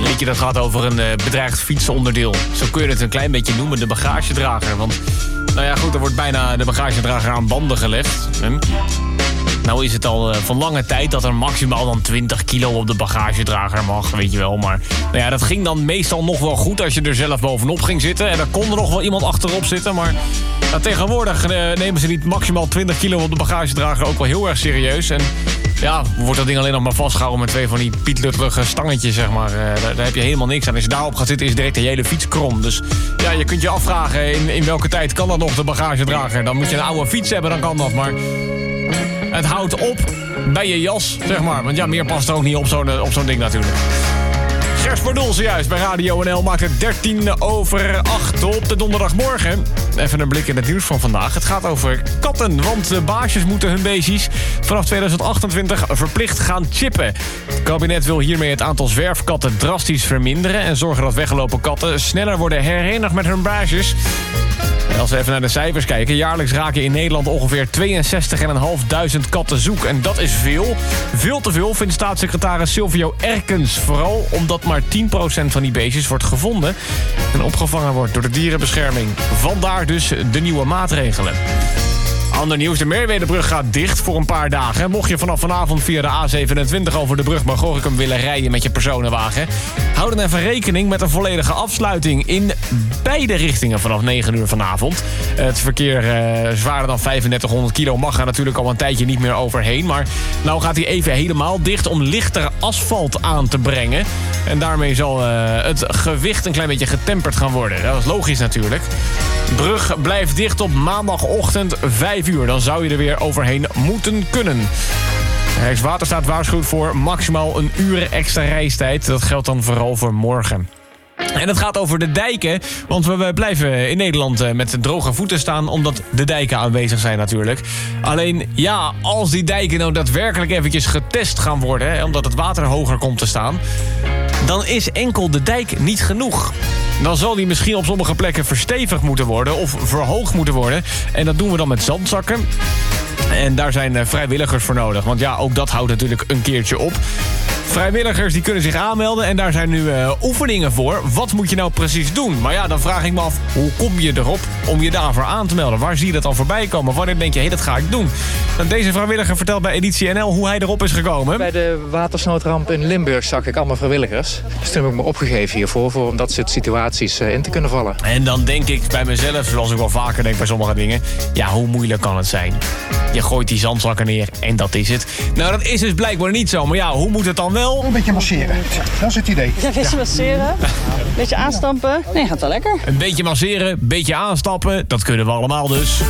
liedje dat gaat over een bedreigd fietsonderdeel. Zo kun je het een klein beetje noemen, de bagagedrager. Want, nou ja goed, er wordt bijna de bagagedrager aan banden gelegd. Nou is het al van lange tijd dat er maximaal dan 20 kilo op de bagagedrager mag, weet je wel. Maar nou ja, dat ging dan meestal nog wel goed als je er zelf bovenop ging zitten. En er kon er nog wel iemand achterop zitten. Maar tegenwoordig nemen ze niet maximaal 20 kilo op de bagagedrager ook wel heel erg serieus. En ja, wordt dat ding alleen nog maar vastgehouden met 2 van die pietlutterige stangetjes, zeg maar. Daar heb je helemaal niks aan. Als je daarop gaat zitten is direct de hele fiets krom. Dus ja, je kunt je afvragen in welke tijd kan dat nog, de bagagedrager. Dan moet je een oude fiets hebben, dan kan dat. Maar het houdt op bij je jas, zeg maar. Want ja, meer past er ook niet op zo'n ding natuurlijk. Gers Verdoel zojuist bij Radio NL maakt het 7:13 op de donderdagmorgen. Even een blik in het nieuws van vandaag. Het gaat over katten, want de baasjes moeten hun beestjes vanaf 2028 verplicht gaan chippen. Het kabinet wil hiermee het aantal zwerfkatten drastisch verminderen en zorgen dat weggelopen katten sneller worden herenigd met hun baasjes. En als we even naar de cijfers kijken, jaarlijks raken in Nederland ongeveer 62.500 katten zoek. En dat is veel. Veel te veel, vindt staatssecretaris Silvio Erkens. Vooral omdat maar 10% van die beestjes wordt gevonden en opgevangen wordt door de dierenbescherming. Vandaar dus de nieuwe maatregelen. Ander nieuws, de Merwedebrug gaat dicht voor een paar dagen. Mocht je vanaf vanavond via de A27 over de brug bij Gorinchem willen rijden met je personenwagen, hou dan even rekening met een volledige afsluiting in beide richtingen vanaf 9 uur vanavond. Het verkeer zwaarder dan 3500 kilo mag er natuurlijk al een tijdje niet meer overheen. Maar nou gaat hij even helemaal dicht om lichter asfalt aan te brengen. En daarmee zal het gewicht een klein beetje getemperd gaan worden. Dat is logisch natuurlijk. De brug blijft dicht op maandagochtend 5 uur. Dan zou je er weer overheen moeten kunnen. Rijkswaterstaat waarschuwt voor maximaal een uur extra reistijd. Dat geldt dan vooral voor morgen. En het gaat over de dijken, want we blijven in Nederland met droge voeten staan, omdat de dijken aanwezig zijn natuurlijk. Alleen, ja, als die dijken nou daadwerkelijk eventjes getest gaan worden, hè, omdat het water hoger komt te staan, dan is enkel de dijk niet genoeg. Dan zal die misschien op sommige plekken verstevigd moeten worden of verhoogd moeten worden. En dat doen we dan met zandzakken. En daar zijn vrijwilligers voor nodig. Want ja, ook dat houdt natuurlijk een keertje op. Vrijwilligers die kunnen zich aanmelden en daar zijn nu oefeningen voor. Wat moet je nou precies doen? Maar ja, dan vraag ik me af, hoe kom je erop om je daarvoor aan te melden? Waar zie je dat dan voorbij komen? Wanneer denk je, dat ga ik doen? En deze vrijwilliger vertelt bij Editie NL hoe hij erop is gekomen. Bij de watersnoodramp in Limburg zag ik allemaal vrijwilligers. Dus toen heb ik me opgegeven hiervoor, om dat soort situaties in te kunnen vallen. En dan denk ik bij mezelf, zoals ik wel vaker denk bij sommige dingen, ja, hoe moeilijk kan het zijn? Je gooit die zandzakken neer en dat is het. Nou, dat is dus blijkbaar niet zo. Maar ja, hoe moet het dan wel? Een beetje masseren. Dat is het idee. Ja, een beetje masseren. Een beetje aanstampen. Nee, gaat wel lekker. Een beetje masseren, een beetje aanstappen. Dat kunnen we allemaal dus.